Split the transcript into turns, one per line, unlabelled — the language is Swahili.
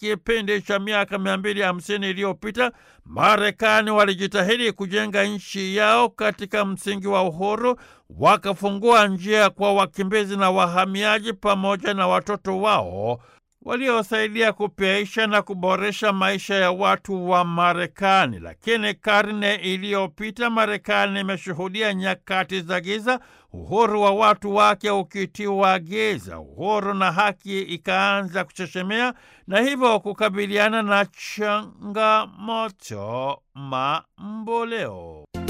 kipindi cha miaka 250 iliyopita, Marekani walijitahidi kujenga nchi yao katika msingi wa uhuru, wakafungua njia kwa wakimbizi na wahamiaji pamoja na watoto wao waliosaidia kupyaisha na kuboresha maisha ya watu wa Marekani. Lakini karne iliyopita Marekani imeshuhudia nyakati za giza, uhuru wa watu wake ukitiwa giza, uhuru na haki ikaanza kuchechemea na hivyo kukabiliana na changamoto mamboleo.